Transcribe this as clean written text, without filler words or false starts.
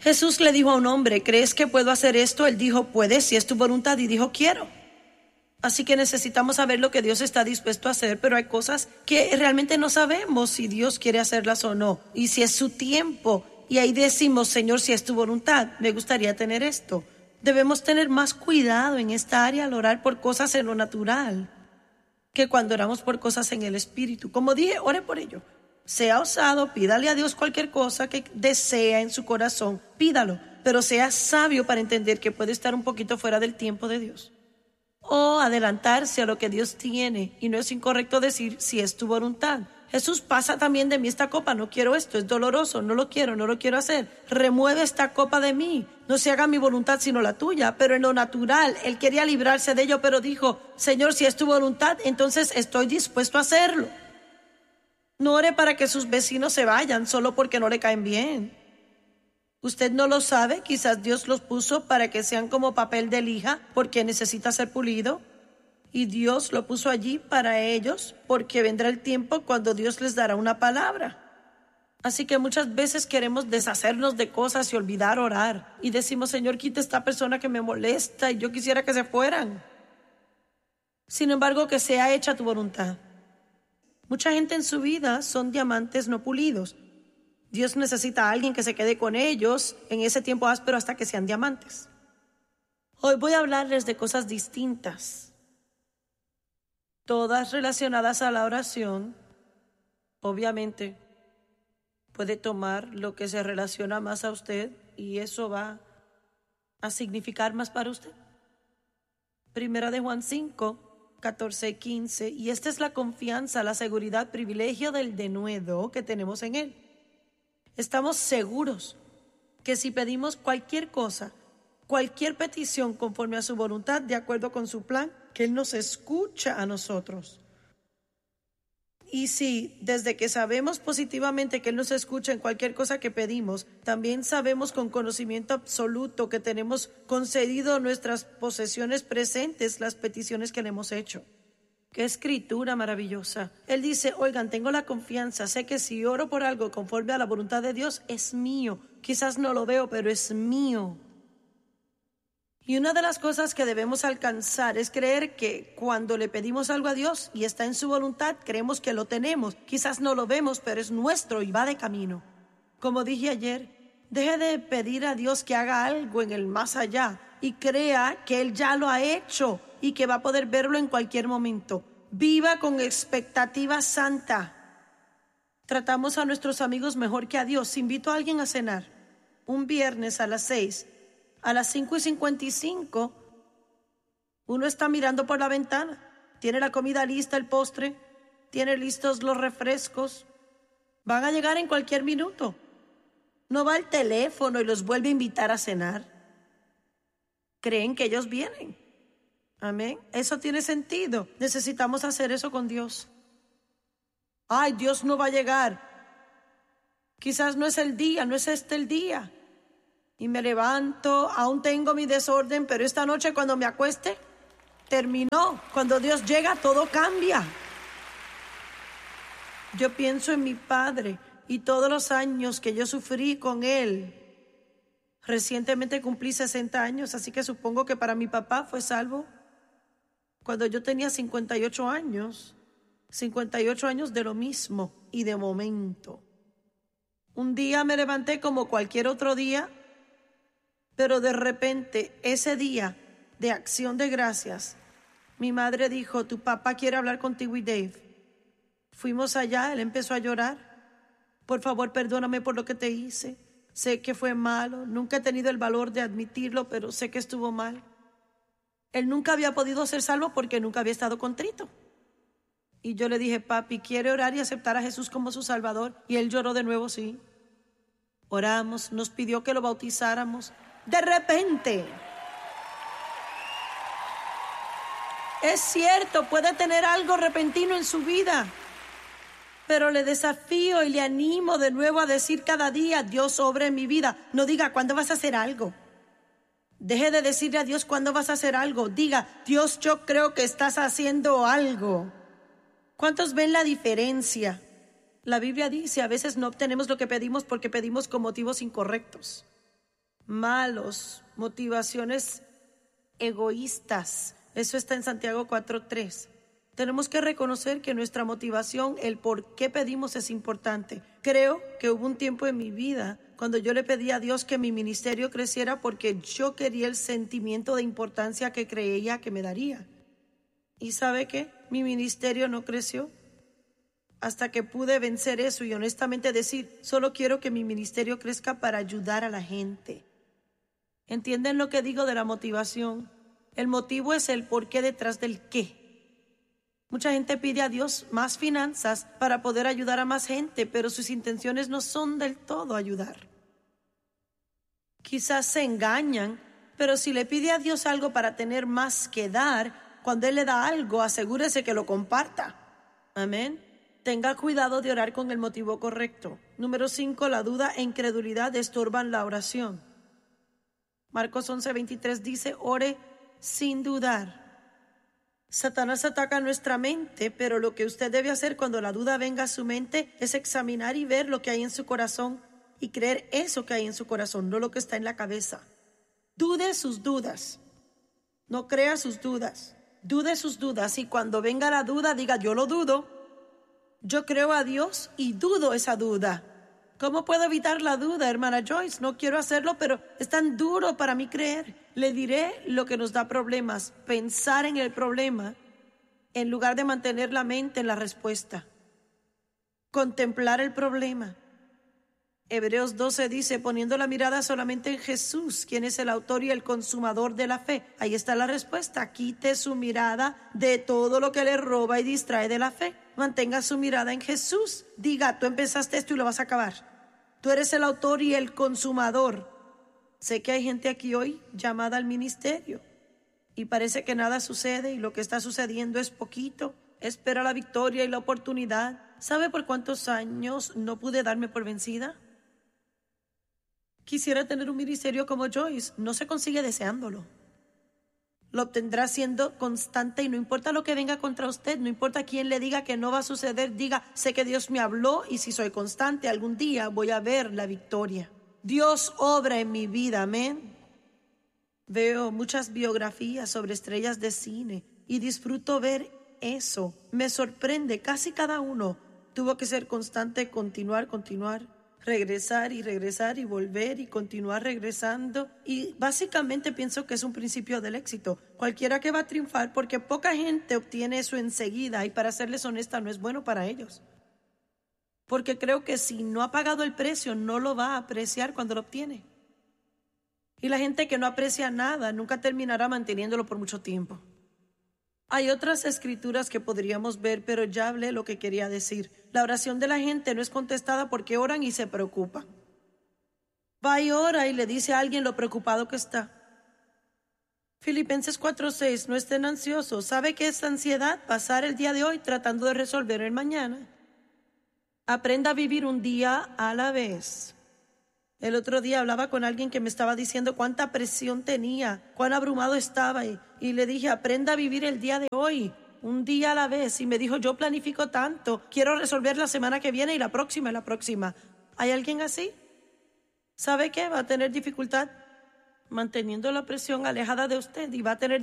Jesús le dijo a un hombre, ¿crees que puedo hacer esto? Él dijo, puedes, si es tu voluntad, y dijo, quiero. Así que necesitamos saber lo que Dios está dispuesto a hacer, pero hay cosas que realmente no sabemos si Dios quiere hacerlas o no, y si es su tiempo. Y ahí decimos, Señor, si es tu voluntad, me gustaría tener esto. Debemos tener más cuidado en esta área al orar por cosas en lo natural que cuando oramos por cosas en el Espíritu. Como dije, ore por ello. Sea osado, pídale a Dios cualquier cosa que desea en su corazón, pídalo, pero sea sabio para entender que puede estar un poquito fuera del tiempo de Dios. O adelantarse a lo que Dios tiene, y no es incorrecto decir si es tu voluntad. Jesús, pasa también de mí esta copa, no quiero esto, es doloroso, no lo quiero hacer. Remueve esta copa de mí, no se haga mi voluntad sino la tuya. Pero en lo natural, él quería librarse de ello, pero dijo, Señor, si es tu voluntad, entonces estoy dispuesto a hacerlo. No ore para que sus vecinos se vayan solo porque no le caen bien. Usted no lo sabe, quizás Dios los puso para que sean como papel de lija porque necesita ser pulido. Y Dios lo puso allí para ellos porque vendrá el tiempo cuando Dios les dará una palabra. Así que muchas veces queremos deshacernos de cosas y olvidar orar. Y decimos, Señor, quita esta persona que me molesta y yo quisiera que se fueran. Sin embargo, que sea hecha tu voluntad. Mucha gente en su vida son diamantes no pulidos. Dios necesita a alguien que se quede con ellos en ese tiempo áspero hasta que sean diamantes. Hoy voy a hablarles de cosas distintas, todas relacionadas a la oración. Obviamente, puede tomar lo que se relaciona más a usted y eso va a significar más para usted. Primera de Juan 5, 14 y 15. Y esta es la confianza, la seguridad, privilegio del denuedo que tenemos en Él. Estamos seguros que si pedimos cualquier cosa, cualquier petición conforme a su voluntad, de acuerdo con su plan, que Él nos escucha a nosotros. Y si desde que sabemos positivamente que Él nos escucha en cualquier cosa que pedimos, también sabemos con conocimiento absoluto que tenemos concedido nuestras posesiones presentes las peticiones que le hemos hecho. ¡Qué escritura maravillosa! Él dice, oigan, tengo la confianza, sé que si oro por algo conforme a la voluntad de Dios, es mío. Quizás no lo veo, pero es mío. Y una de las cosas que debemos alcanzar es creer que cuando le pedimos algo a Dios y está en su voluntad, creemos que lo tenemos. Quizás no lo vemos, pero es nuestro y va de camino. Como dije ayer, deje de pedir a Dios que haga algo en el más allá y crea que Él ya lo ha hecho y que va a poder verlo en cualquier momento. Viva con expectativa santa. Tratamos a nuestros amigos mejor que a Dios. Invito a alguien a cenar un viernes a las 6. A las 5:55, uno está mirando por la ventana. Tiene la comida lista, el postre. Tiene listos los refrescos. Van a llegar en cualquier minuto. No va al teléfono y los vuelve a invitar a cenar. Creen que ellos vienen. Amén. Eso tiene sentido. Necesitamos hacer eso con Dios. Ay, Dios no va a llegar. Quizás no es el día, no es este el día. Y me levanto, aún tengo mi desorden, pero esta noche cuando me acueste, terminó. Cuando Dios llega, todo cambia. Yo pienso en mi padre y todos los años que yo sufrí con él. Recientemente cumplí 60 años, así que supongo que para mi papá fue salvo cuando yo tenía 58 años. 58 años de lo mismo y de momento. Un día me levanté como cualquier otro día, pero de repente, ese día de acción de gracias, mi madre dijo, tu papá quiere hablar contigo y Dave. Fuimos allá, él empezó a llorar. Por favor, perdóname por lo que te hice. Sé que fue malo, nunca he tenido el valor de admitirlo, pero sé que estuvo mal. Él nunca había podido ser salvo porque nunca había estado contrito. Y yo le dije, papi, ¿quiere orar y aceptar a Jesús como su Salvador? Y él lloró de nuevo, sí. Oramos, nos pidió que lo bautizáramos. De repente, es cierto, puede tener algo repentino en su vida, pero le desafío y le animo de nuevo a decir cada día, Dios obra en mi vida. No diga, ¿cuándo vas a hacer algo? Deje de decirle a Dios, ¿cuándo vas a hacer algo? Diga, Dios, yo creo que estás haciendo algo. ¿Cuántos ven la diferencia? La Biblia dice, a veces no obtenemos lo que pedimos porque pedimos con motivos incorrectos. malos, motivaciones egoístas. Eso está en Santiago 4:3. Tenemos que reconocer que nuestra motivación, el por qué pedimos, es importante. Creo que hubo un tiempo en mi vida cuando yo le pedí a Dios que mi ministerio creciera porque yo quería el sentimiento de importancia que creía que me daría. ¿Y sabe qué? Mi ministerio no creció hasta que pude vencer eso y honestamente decir, solo quiero que mi ministerio crezca para ayudar a la gente. ¿Entienden lo que digo de la motivación? El motivo es el porqué detrás del qué. Mucha gente pide a Dios más finanzas para poder ayudar a más gente, pero sus intenciones no son del todo ayudar. Quizás se engañan, pero si le pide a Dios algo para tener más que dar, cuando Él le da algo, asegúrese que lo comparta. Amén. Tenga cuidado de orar con el motivo correcto. Número 5, la duda e incredulidad estorban la oración. Marcos 11:23 dice, ore sin dudar. Satanás ataca nuestra mente, pero lo que usted debe hacer cuando la duda venga a su mente es examinar y ver lo que hay en su corazón y creer eso que hay en su corazón, no lo que está en la cabeza. Dude sus dudas, no crea sus dudas. Dude sus dudas y cuando venga la duda diga, yo lo dudo, yo creo a Dios y dudo esa duda. ¿Cómo puedo evitar la duda, hermana Joyce? No quiero hacerlo, pero es tan duro para mí creer. Le diré lo que nos da problemas, pensar en el problema en lugar de mantener la mente en la respuesta. Contemplar el problema. Hebreos 12 dice, poniendo la mirada solamente en Jesús, quien es el autor y el consumador de la fe. Ahí está la respuesta. Quite su mirada de todo lo que le roba y distrae de la fe. Mantenga su mirada en Jesús. Diga, tú empezaste esto y lo vas a acabar. Tú eres el autor y el consumador. Sé que hay gente aquí hoy llamada al ministerio y parece que nada sucede y lo que está sucediendo es poquito. Espera la victoria y la oportunidad. ¿Sabe por cuántos años no pude darme por vencida? Quisiera tener un ministerio como Joyce. No se consigue deseándolo. Lo obtendrá siendo constante y no importa lo que venga contra usted, no importa quién le diga que no va a suceder, diga, sé que Dios me habló y si soy constante algún día voy a ver la victoria. Dios obra en mi vida, amén. Veo muchas biografías sobre estrellas de cine y disfruto ver eso. Me sorprende, casi cada uno tuvo que ser constante, continuar, regresar y volver y continuar regresando. Y básicamente pienso que es un principio del éxito. Cualquiera que va a triunfar, porque poca gente obtiene eso enseguida y para serles honesta no es bueno para ellos. Porque creo que si no ha pagado el precio no lo va a apreciar cuando lo obtiene. Y la gente que no aprecia nada nunca terminará manteniéndolo por mucho tiempo. Hay otras escrituras que podríamos ver, pero ya hablé lo que quería decir. La oración de la gente no es contestada porque oran y se preocupan. Va y ora y le dice a alguien lo preocupado que está. Filipenses 4:6, no estén ansiosos. ¿Sabe qué es ansiedad? Pasar el día de hoy tratando de resolver el mañana. Aprenda a vivir un día a la vez. El otro día hablaba con alguien que me estaba diciendo cuánta presión tenía, cuán abrumado estaba y le dije, aprenda a vivir el día de hoy, un día a la vez. Y me dijo, yo planifico tanto, quiero resolver la semana que viene y la próxima. ¿Hay alguien así? ¿Sabe qué? Va a tener dificultad manteniendo la presión alejada de usted y va a tener